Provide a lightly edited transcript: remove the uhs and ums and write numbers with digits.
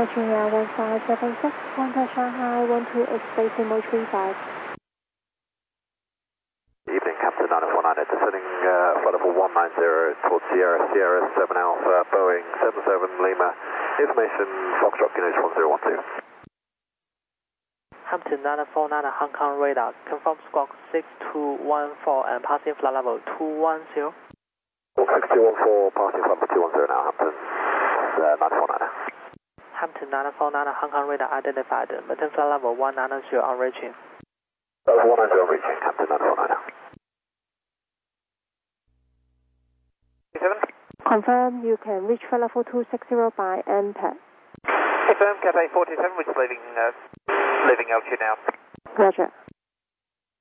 Departure Air 1576, contact Shanghai 128 Station Mode 35. Evening, Captain 949, descending flight level 190 towards Sierra, Sierra 7 Alpha, Boeing 77 Lima, information Foxtrot Guinness 1012. Hampton 949 Hong Kong radar, confirm squawk 6214 and passing flight level 210. 6214, passing flight level 210 now, Hampton 949. Hampton 949 Hong Kong radar identified, maintain flight level 190 on reaching. Level 190 reaching, Hampton 949 now. Confirm you can reach flight level 260 by MPAD. Confirm Cathay 47, which is leaving altitude now. Roger.